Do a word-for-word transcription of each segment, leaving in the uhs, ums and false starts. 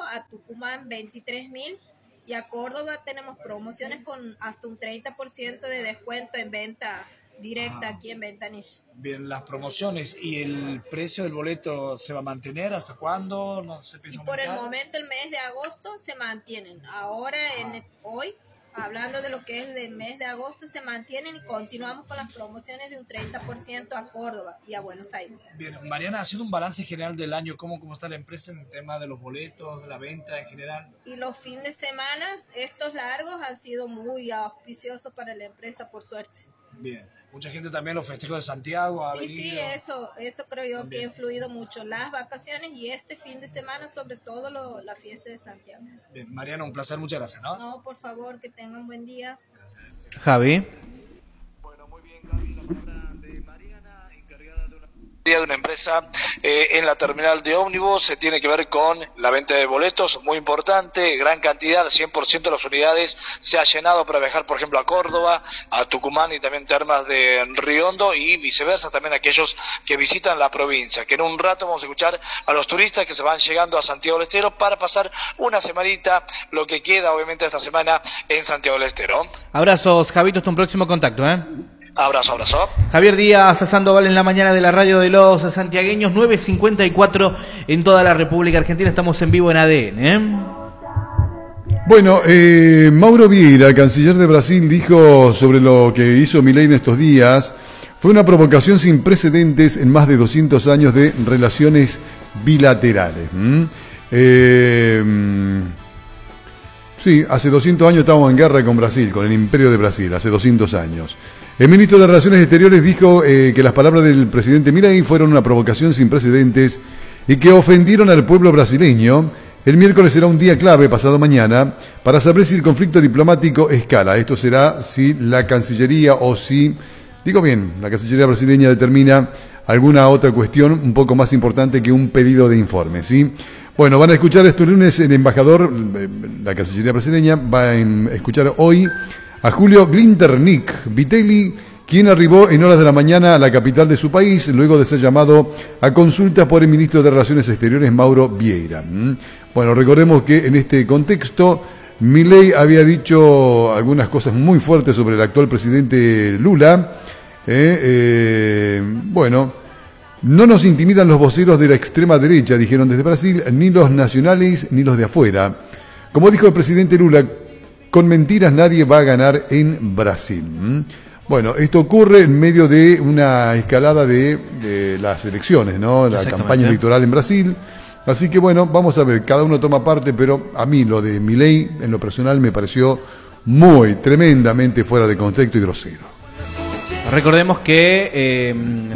a Tucumán veintitrés mil y a Córdoba tenemos promociones con hasta un treinta por ciento de descuento en venta directa ah, aquí en Ventanilla. Bien, las promociones y el precio del boleto se va a mantener, ¿hasta cuándo? No se piensa y por aumentar. El momento el mes de agosto se mantienen. Ahora ah. en el, hoy hablando de lo que es del mes de agosto, se mantienen y continuamos con las promociones de un treinta por ciento a Córdoba y a Buenos Aires. Bien, Mariana, haciendo un balance general del año, ¿cómo, cómo está la empresa en el tema de los boletos, de la venta en general? Y los fines de semana, estos largos, han sido muy auspiciosos para la empresa, por suerte. Bien, mucha gente también los festejos de Santiago ha Sí, venido. sí, eso, eso creo yo también. Que ha influido mucho. Las vacaciones y este fin de semana, sobre todo lo, la fiesta de Santiago. Bien, Mariana, un placer, muchas gracias, ¿no? No, por favor, que tengan un buen día. Gracias. Javi. Bueno, muy bien, Gaby, la palabra de Mariana, encargada de una... de una empresa eh, en la terminal de ómnibus, se tiene que ver con la venta de boletos, muy importante, gran cantidad, cien por ciento de las unidades se ha llenado para viajar, por ejemplo, a Córdoba, a Tucumán y también Termas de Río Hondo y viceversa, también aquellos que visitan la provincia, que en un rato vamos a escuchar a los turistas que se van llegando a Santiago del Estero para pasar una semanita, lo que queda obviamente esta semana en Santiago del Estero. Abrazos, Javito, hasta un próximo contacto, ¿eh? Abrazo, abrazo. Javier Díaz, Sandoval en la mañana de la radio de los santiagueños, nueve cincuenta y cuatro en toda la República Argentina. Estamos en vivo en A D N, ¿eh? Bueno, eh, Mauro Vieira, canciller de Brasil, dijo sobre lo que hizo Milei en estos días. Fue una provocación sin precedentes en más de doscientos años de relaciones bilaterales. ¿Mm? Eh, sí, hace doscientos años estábamos en guerra con Brasil, con el Imperio de Brasil, hace doscientos años. El ministro de Relaciones Exteriores dijo eh, que las palabras del presidente Milei fueron una provocación sin precedentes y que ofendieron al pueblo brasileño. El miércoles será un día clave, pasado mañana, para saber si el conflicto diplomático escala. Esto será si la Cancillería o si, digo bien, la Cancillería brasileña determina alguna otra cuestión un poco más importante que un pedido de informe, ¿sí? Bueno, van a escuchar este lunes el embajador, la Cancillería brasileña, va a escuchar hoy a Julio Glinternick Vitelli, quien arribó en horas de la mañana a la capital de su país, luego de ser llamado a consulta por el ministro de Relaciones Exteriores, Mauro Vieira. Bueno, recordemos que en este contexto, Milei había dicho algunas cosas muy fuertes sobre el actual presidente Lula. Eh, eh, bueno, no nos intimidan los voceros de la extrema derecha, dijeron desde Brasil, ni los nacionales ni los de afuera. Como dijo el presidente Lula, con mentiras nadie va a ganar en Brasil. Bueno, esto ocurre en medio de una escalada de, de las elecciones, ¿no? La campaña electoral en Brasil. Así que bueno, vamos a ver, cada uno toma parte, pero a mí lo de Milei, en lo personal, me pareció muy, tremendamente fuera de contexto y grosero. Recordemos que eh,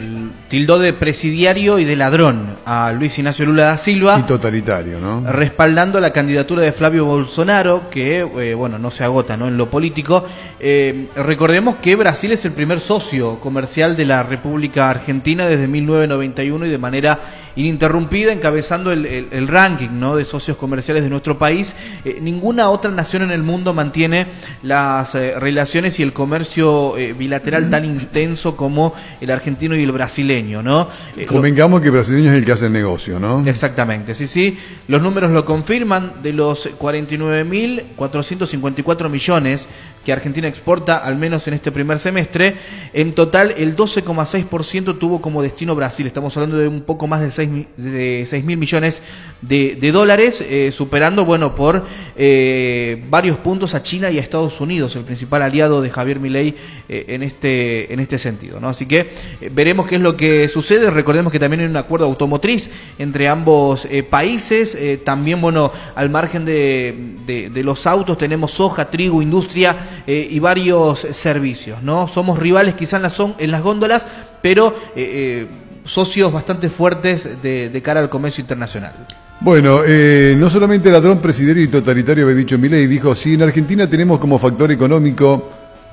tildó de presidiario y de ladrón a Luis Ignacio Lula da Silva. Y totalitario, ¿no? Respaldando la candidatura de Flavio Bolsonaro, que, eh, bueno, no se agota, ¿no?, en lo político. Eh, recordemos que Brasil es el primer socio comercial de la República Argentina desde mil novecientos noventa y uno y de manera ininterrumpida, encabezando el, el, el ranking, ¿no?, de socios comerciales de nuestro país. Eh, ninguna otra nación en el mundo mantiene las eh, relaciones y el comercio eh, bilateral tan intenso como el argentino y el brasileño, ¿no? Eh, Convengamos que el brasileño es el que hace el negocio, ¿no? Exactamente, sí, sí. Los números lo confirman. De los cuarenta y nueve mil cuatrocientos cincuenta y cuatro millones que Argentina exporta, al menos en este primer semestre, en total el doce coma seis por ciento tuvo como destino Brasil. Estamos hablando de un poco más de seis mil millones de, de dólares, eh, superando, bueno, por eh, varios puntos a China y a Estados Unidos, el principal aliado de Javier Milei eh, en este en este sentido, ¿no? Así que eh, veremos qué es lo que sucede. Recordemos que también hay un acuerdo automotriz entre ambos eh, países. Eh, también, bueno, al margen de, de, de los autos tenemos soja, trigo, industria eh, y varios servicios, ¿no? Somos rivales quizás en las, son, en las góndolas, pero eh, eh, socios bastante fuertes de, de cara al comercio internacional. Bueno, eh, no solamente ladrón, presidiario y totalitario había dicho Milei, dijo, si en Argentina tenemos como factor económico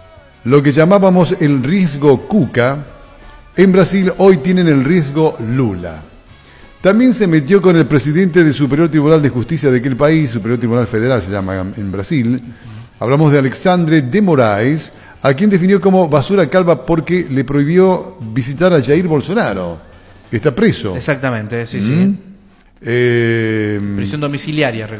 lo que llamábamos el riesgo Cuca, en Brasil hoy tienen el riesgo Lula. También se metió con el presidente del Superior Tribunal de Justicia de aquel país, Superior Tribunal Federal se llama en Brasil. Hablamos de Alexandre de Moraes, a quien definió como basura calva porque le prohibió visitar a Jair Bolsonaro, que está preso. Exactamente, sí, ¿Mm? sí. Eh, Prisión domiciliaria.